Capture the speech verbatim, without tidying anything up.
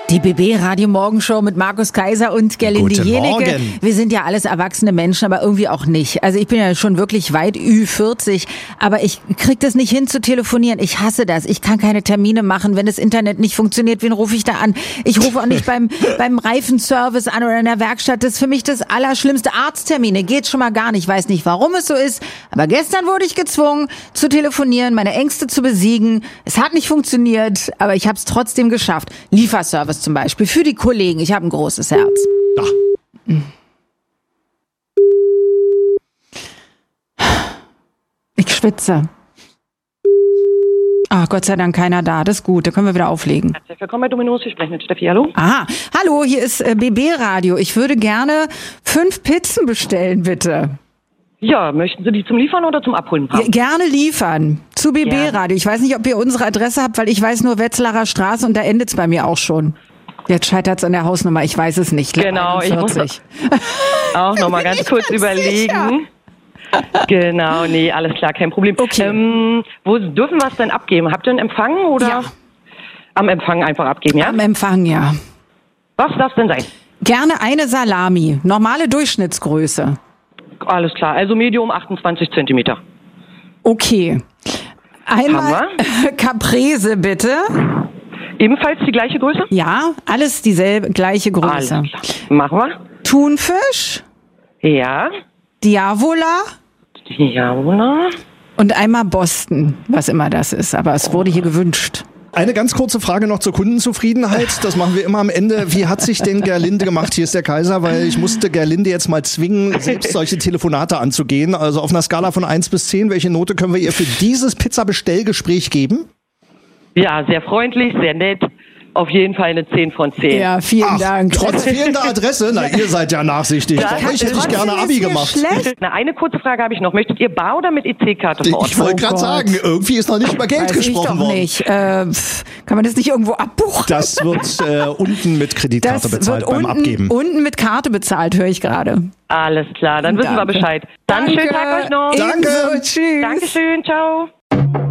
Die B B Radio Morgenshow mit Markus Kaiser und Gerlinde Guten Jenecke. Morgen. Wir sind ja alles erwachsene Menschen, aber irgendwie auch nicht. Also ich bin ja schon wirklich weit Ü vierzig, aber ich krieg das nicht hin zu telefonieren. Ich hasse das. Ich kann keine Termine machen, wenn das Internet nicht funktioniert. Wen rufe ich da an? Ich rufe auch nicht beim beim Reifenservice an oder in der Werkstatt. Das ist für mich das Allerschlimmste. Arzttermine geht schon mal gar nicht. Ich weiß nicht, warum es so ist, aber gestern wurde ich gezwungen zu telefonieren, meine Ängste zu besiegen. Es hat nicht funktioniert, aber ich habe es trotzdem geschafft. Lieferservice zum Beispiel, für die Kollegen. Ich habe ein großes Herz. Ja. Ich schwitze. Ah, Gott sei Dank keiner da. Das ist gut, da können wir wieder auflegen. Herzlich willkommen bei Dominos. Ich spreche mit Steffi. Hallo. Aha, hallo, hier ist äh, B B Radio. Ich würde gerne fünf Pizzen bestellen, bitte. Ja, möchten Sie die zum Liefern oder zum Abholen haben? Ja, gerne liefern. Zu B B Gerne. Radio. Ich weiß nicht, ob ihr unsere Adresse habt, weil ich weiß nur Wetzlarer Straße und da endet's bei mir auch schon. Jetzt scheitert's an der Hausnummer, ich weiß es nicht. Genau, ich muss einundvierzig. auch noch mal ganz kurz überlegen. Genau, nee, alles klar, kein Problem. Okay. Ähm, wo dürfen wir es denn abgeben? Habt ihr einen Empfang oder? Ja. Am Empfang einfach abgeben, ja? Am Empfang, ja. Was darf es denn sein? Gerne eine Salami. Normale Durchschnittsgröße. Alles klar, also Medium achtundzwanzig Zentimeter. Okay. Einmal Haben Caprese, bitte. Ebenfalls die gleiche Größe? Ja, alles dieselbe, gleiche Größe. Alles klar. Machen wir. Thunfisch, Ja. Diavola Ja, oder? und einmal Boston, was immer das ist. Aber es wurde hier gewünscht. Eine ganz kurze Frage noch zur Kundenzufriedenheit. Das machen wir immer am Ende. Wie hat sich denn Gerlinde gemacht? Hier ist der Kaiser, weil ich musste Gerlinde jetzt mal zwingen, selbst solche Telefonate anzugehen. Also auf einer Skala von eins bis zehn, welche Note können wir ihr für dieses Pizza-Bestellgespräch geben? Ja, sehr freundlich, sehr nett. Auf jeden Fall eine zehn von zehn. Ja, vielen Ach, Dank. trotz fehlender Adresse? Na, ihr seid ja nachsichtig. Ja, Bei euch hätte ich Trotzdem gerne ist Abi mir gemacht. Schlecht. Na, eine kurze Frage habe ich noch. Möchtet ihr bar oder mit E C-Karte vor Ort? Ich wollte Oh gerade Gott. sagen, irgendwie ist noch nicht über Geld Weiß ich gesprochen doch worden. nicht. Äh, pff, kann man das nicht irgendwo abbuchen? Das wird äh, unten mit Kreditkarte Das bezahlt wird beim unten, Abgeben. unten mit Karte bezahlt, höre ich gerade. Alles klar, dann wissen wir Danke. Bescheid. Dann Danke. schönen Tag euch noch. Danke. Ebenso, tschüss. Dankeschön, ciao.